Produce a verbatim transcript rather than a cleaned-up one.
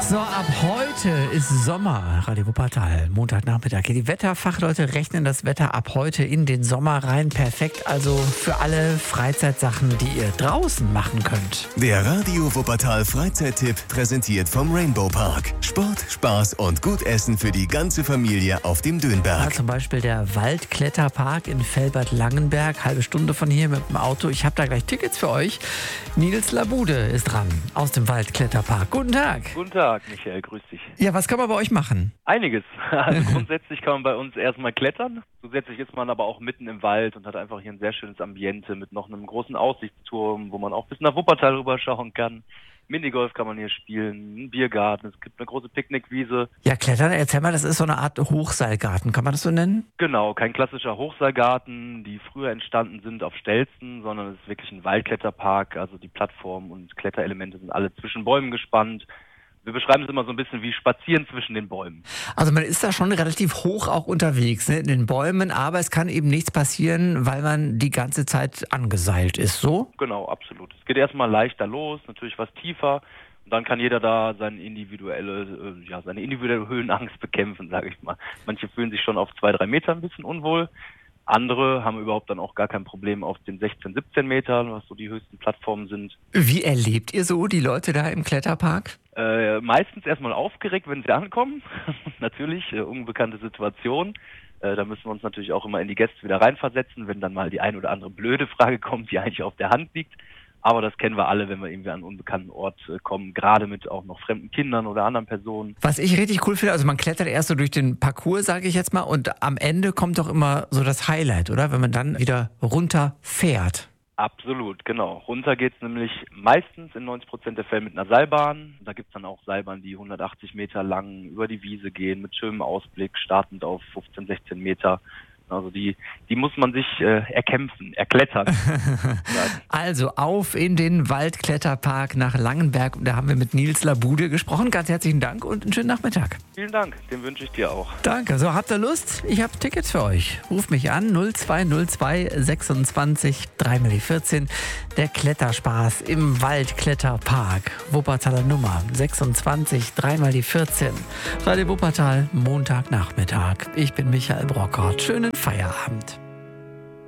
So, ab heute ist Sommer. Radio Wuppertal, Montagnachmittag. Die Wetterfachleute rechnen das Wetter ab heute in den Sommer rein. Perfekt, also für alle Freizeitsachen, die ihr draußen machen könnt. Der Radio Wuppertal Freizeittipp präsentiert vom Rainbow Park. Sport, Spaß und gut Essen für die ganze Familie auf dem Dönberg. Ja, zum Beispiel der Waldkletterpark in Velbert-Langenberg. Halbe Stunde von hier mit dem Auto. Ich habe da gleich Tickets für euch. Nils Labude ist dran aus dem Waldkletterpark. Guten Tag. Guten Tag, Michael, grüß dich. Ja, was kann man bei euch machen? Einiges. Also grundsätzlich kann man bei uns erstmal klettern. Zusätzlich ist man aber auch mitten im Wald und hat einfach hier ein sehr schönes Ambiente mit noch einem großen Aussichtsturm, wo man auch bis nach Wuppertal rüberschauen kann. Minigolf kann man hier spielen, ein Biergarten, es gibt eine große Picknickwiese. Ja, Klettern, erzähl mal, das ist so eine Art Hochseilgarten, kann man das so nennen? Genau, kein klassischer Hochseilgarten, die früher entstanden sind auf Stelzen, sondern es ist wirklich ein Waldkletterpark, also die Plattformen und Kletterelemente sind alle zwischen Bäumen gespannt. Wir beschreiben es immer so ein bisschen wie Spazieren zwischen den Bäumen. Also man ist da schon relativ hoch auch unterwegs, ne, in den Bäumen, aber es kann eben nichts passieren, weil man die ganze Zeit angeseilt ist, so? Genau, absolut. Es geht erstmal leichter los, natürlich was tiefer und dann kann jeder da seine individuelle, äh, ja, seine individuelle Höhenangst bekämpfen, sage ich mal. Manche fühlen sich schon auf zwei, drei Meter ein bisschen unwohl. Andere haben überhaupt dann auch gar kein Problem auf den sechzehn, siebzehn Metern, was so die höchsten Plattformen sind. Wie erlebt ihr so die Leute da im Kletterpark? Äh, meistens erstmal aufgeregt, wenn sie ankommen. Natürlich, äh, unbekannte Situation. Äh, da müssen wir uns natürlich auch immer in die Gäste wieder reinversetzen, wenn dann mal die ein oder andere blöde Frage kommt, die eigentlich auf der Hand liegt. Aber das kennen wir alle, wenn wir irgendwie an einen unbekannten Ort äh, kommen, gerade mit auch noch fremden Kindern oder anderen Personen. Was ich richtig cool finde, also man klettert erst so durch den Parcours, sage ich jetzt mal, und am Ende kommt doch immer so das Highlight, oder? Wenn man dann wieder runterfährt. Absolut, genau. Runter geht's nämlich meistens in neunzig Prozent der Fälle mit einer Seilbahn. Da gibt's dann auch Seilbahnen, die hundertachtzig Meter lang über die Wiese gehen, mit schönem Ausblick, startend auf fünfzehn, sechzehn Meter. Also die, die muss man sich äh, erkämpfen, erklettern. Also auf in den Waldkletterpark nach Langenberg. Und da haben wir mit Nils Labude gesprochen. Ganz herzlichen Dank und einen schönen Nachmittag. Vielen Dank, den wünsche ich dir auch. Danke. So, habt ihr Lust? Ich habe Tickets für euch. Ruft mich an, null zwei null zwei sechsundzwanzig drei mal vierzehn. Der Kletterspaß im Waldkletterpark. Wuppertaler Nummer sechsundzwanzig drei mal vierzehn. Radio Wuppertal, Montagnachmittag. Ich bin Michael Brockert. Schönen Feierabend.